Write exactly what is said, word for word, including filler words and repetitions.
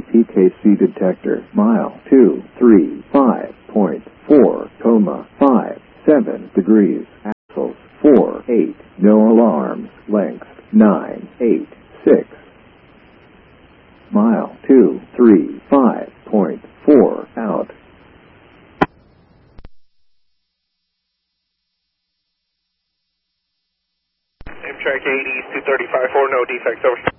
T K C detector, mile two three five point four, coma five seven degrees, axles four eight, no alarms, length nine eight six, mile two three five point four, out. Amtrak eighty, two thirty-five four, no defects, over.